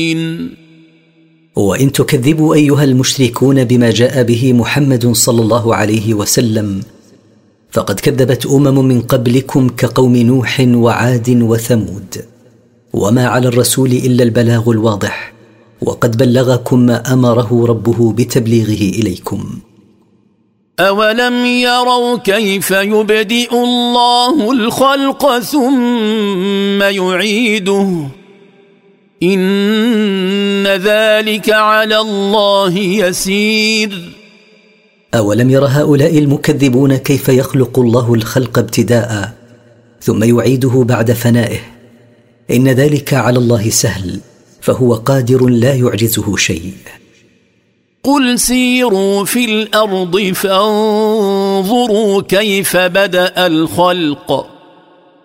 وإن تكذبوا أيها المشركون بما جاء به محمد صلى الله عليه وسلم فقد كذبت من قبلكم كقوم نوح وعاد وثمود، وما على الرسول إلا البلاغ الواضح، وقد بلغكم ما أمره ربه بتبليغه إليكم. أولم يروا كيف يبدئ الله الخلق ثم يعيده إن ذلك على الله يسير. أولم ير هؤلاء المكذبون كيف يخلق الله الخلق ابتداء ثم يعيده بعد فنائه؟ إن ذلك على الله سهل، فهو قادر لا يعجزه شيء. قل سيروا في الأرض فانظروا كيف بدأ الخلق